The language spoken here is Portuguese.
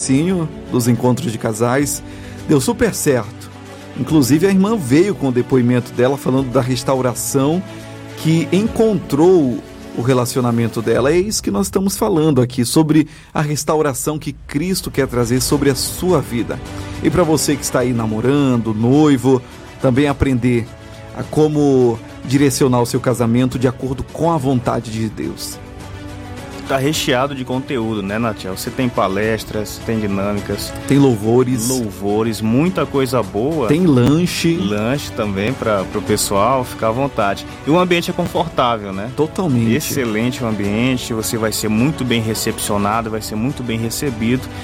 comecinho dos encontros de casais, deu super certo. Inclusive a irmã veio com o depoimento dela falando da restauração que encontrou o relacionamento dela. É isso que nós estamos falando aqui, sobre a restauração que Cristo quer trazer sobre a sua vida. E para você que está aí namorando, noivo, também aprender a como direcionar o seu casamento de acordo com a vontade de Deus. Tá recheado de conteúdo, né, Natiel? Você tem palestras, tem dinâmicas, tem louvores, muita coisa boa. Tem lanche também para o pessoal ficar à vontade. E o ambiente é confortável, né? Totalmente. Excelente o ambiente, você vai ser muito bem recepcionado, vai ser muito bem recebido.